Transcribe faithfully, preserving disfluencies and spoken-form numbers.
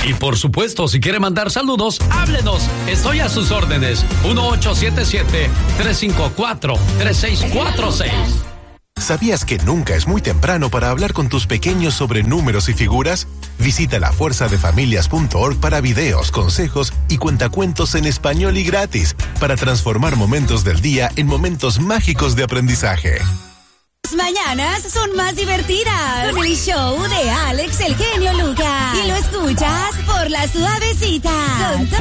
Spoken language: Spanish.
Y por supuesto, si quiere mandar saludos, háblenos. Estoy a sus órdenes. uno ocho siete siete, tres cinco cuatro, tres seis cuatro seis. ¿Sabías que nunca es muy temprano para hablar con tus pequeños sobre números y figuras? Visita la fuerza de familias punto org para videos, consejos y cuentacuentos en español y gratis para transformar momentos del día en momentos mágicos de aprendizaje. Las mañanas son más divertidas con el show de Alex el Genio Lucas y lo escuchas por La Suavecita con